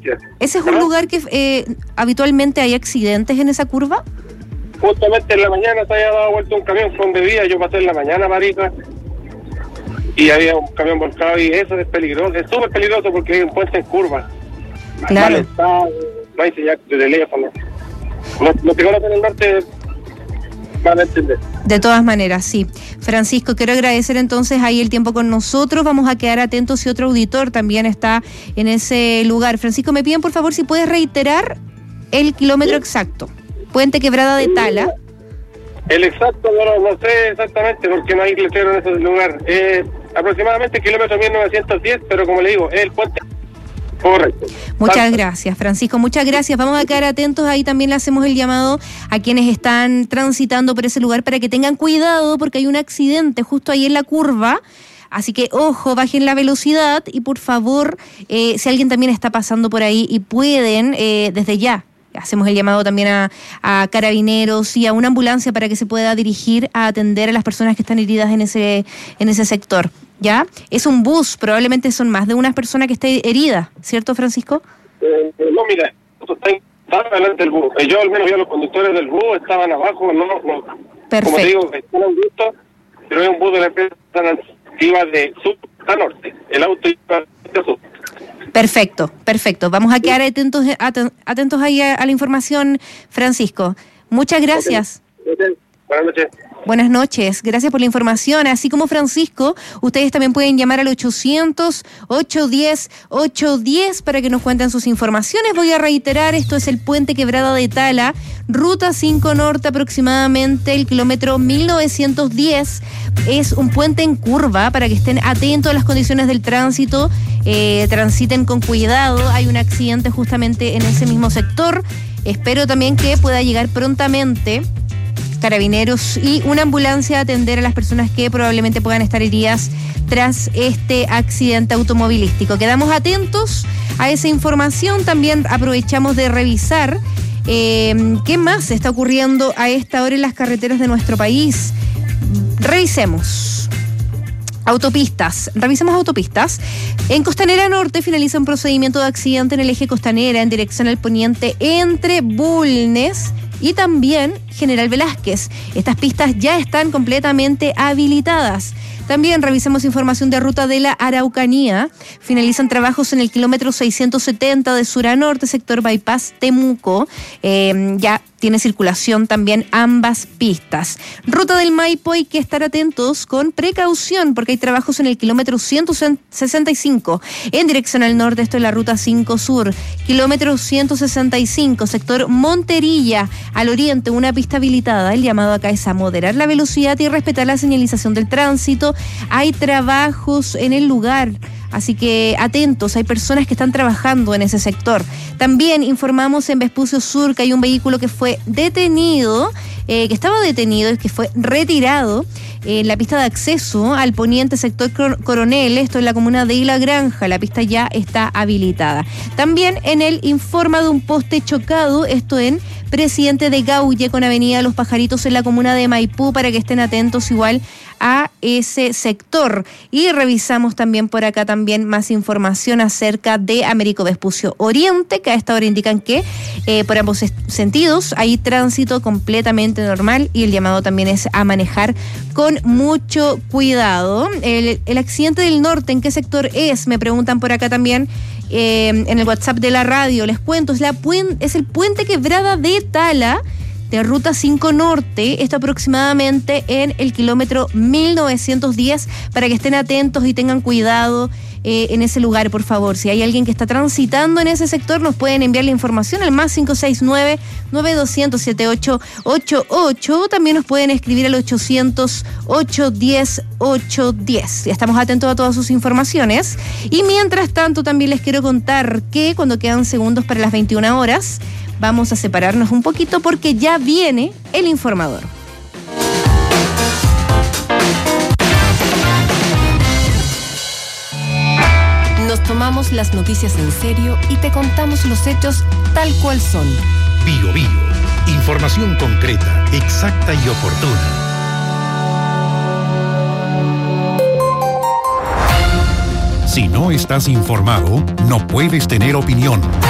¿Ese es un lugar que habitualmente hay accidentes en esa curva? Justamente en la mañana se había dado vuelta un camión con bebida, yo pasé en la mañana, Marita, y había un camión volcado, y eso es peligroso, es súper peligroso porque hay un puente en curva. Claro. No hay señal de teléfono. Los que conocen el norte van a entender. De todas maneras, sí. Francisco, quiero agradecer entonces ahí el tiempo con nosotros. Vamos a quedar atentos si otro auditor también está en ese lugar. Francisco, me piden por favor si puedes reiterar el kilómetro exacto. Puente Quebrada de Tala. El exacto no sé exactamente porque no hay letrero en ese lugar. Aproximadamente kilómetro 1910, pero como le digo, es el puente. Correcto. Muchas gracias, Francisco, muchas gracias. Vamos a quedar atentos, ahí también le hacemos el llamado a quienes están transitando por ese lugar para que tengan cuidado porque hay un accidente justo ahí en la curva. Así que, ojo, bajen la velocidad y por favor, si alguien también está pasando por ahí y pueden, desde ya, hacemos el llamado también a carabineros y a una ambulancia para que se pueda dirigir a atender a las personas que están heridas en ese sector. ¿Ya? Es un bus, probablemente son más de una persona que esté herida, ¿cierto, Francisco? No, mira, estaba delante del bus. Yo al menos vi a los conductores del bus, estaban abajo, no. Perfecto. Como te digo, están en gusto, pero es un bus de la empresa iba de sur a norte. El auto iba de sur. Perfecto. Vamos a quedar atentos ahí a la información, Francisco. Muchas gracias. Okay. Buenas noches. Buenas noches, gracias por la información. Así como Francisco, ustedes también pueden llamar al 800-810-810 para que nos cuenten sus informaciones. Voy a reiterar, esto es el puente Quebrada de Tala, ruta 5 norte aproximadamente, el kilómetro 1910. Es un puente en curva para que estén atentos a las condiciones del tránsito, transiten con cuidado. Hay un accidente justamente en ese mismo sector. Espero también que pueda llegar prontamente carabineros y una ambulancia a atender a las personas que probablemente puedan estar heridas tras este accidente automovilístico. Quedamos atentos a esa información, también aprovechamos de revisar qué más está ocurriendo a esta hora en las carreteras de nuestro país. Revisemos autopistas. En Costanera Norte finaliza un procedimiento de accidente en el eje Costanera en dirección al poniente entre Bulnes y también General Velázquez. Estas pistas ya están completamente habilitadas. También revisemos información de ruta de la Araucanía. Finalizan trabajos en el kilómetro 670 de sur a norte, sector Bypass Temuco. Ya tiene circulación también ambas pistas. Ruta del Maipo, hay que estar atentos con precaución porque hay trabajos en el kilómetro 165 en dirección al norte, esto es la ruta 5 sur. Kilómetro 165, sector Monterilla, al oriente, una pista habilitada. El llamado acá es a moderar la velocidad y respetar la señalización del tránsito. Hay trabajos en el lugar, así que atentos, hay personas que están trabajando en ese sector. También informamos en Vespucio Sur que hay un vehículo que fue detenido, que estaba detenido y que fue retirado en la pista de acceso al poniente sector Coronel, esto en la comuna de La Granja. La pista ya está habilitada. También en el informa de un poste chocado, esto en Presidente de Gaulle con Avenida Los Pajaritos en la comuna de Maipú, para que estén atentos igual a ese sector. Y revisamos también por acá también más información acerca de Américo Vespucio Oriente, que a esta hora indican que por ambos sentidos hay tránsito completamente normal y el llamado también es a manejar con mucho cuidado. El accidente del norte, ¿en qué sector es? Me preguntan por acá también en el WhatsApp de la radio. Les cuento, es el puente Quebrada de Tala, de ruta 5 norte, esto aproximadamente en el kilómetro 1910, para que estén atentos y tengan cuidado en ese lugar, por favor. Si hay alguien que está transitando en ese sector, nos pueden enviar la información al más 569-9200-7888. También nos pueden escribir al 800-810-810. Estamos atentos a todas sus informaciones. Y mientras tanto, también les quiero contar que cuando quedan segundos para las 21 horas, vamos a separarnos un poquito porque ya viene el informador. Nos tomamos las noticias en serio y te contamos los hechos tal cual son. Bio Bio. Información concreta, exacta y oportuna. Si no estás informado, no puedes tener opinión.